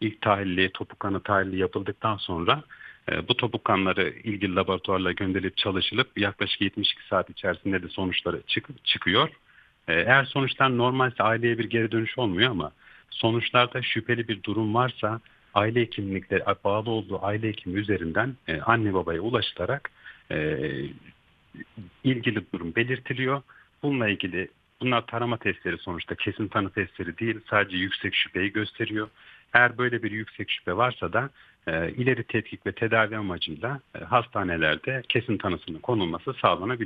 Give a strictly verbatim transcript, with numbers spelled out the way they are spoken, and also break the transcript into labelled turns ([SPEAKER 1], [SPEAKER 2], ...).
[SPEAKER 1] ilk tahlili, topuk kanı tahlili yapıldıktan sonra e, bu topuk kanları ilgili laboratuvarlara gönderilip çalışılıp yaklaşık yetmiş iki saat içerisinde de sonuçları çık- çıkıyor. E, eğer sonuçlar normalse aileye bir geri dönüş olmuyor ama sonuçlarda şüpheli bir durum varsa aile hekimlikleri bağlı olduğu aile hekimi üzerinden e, anne babaya ulaşılarak e, ilgili durum belirtiliyor. Bununla ilgili bunlar tarama testleri, sonuçta kesin tanı testleri değil, sadece yüksek şüpheyi gösteriyor. Eğer böyle bir yüksek şüphe varsa da e, ileri tetkik ve tedavi amacıyla e, hastanelerde kesin tanısının konulması sağlanabilir.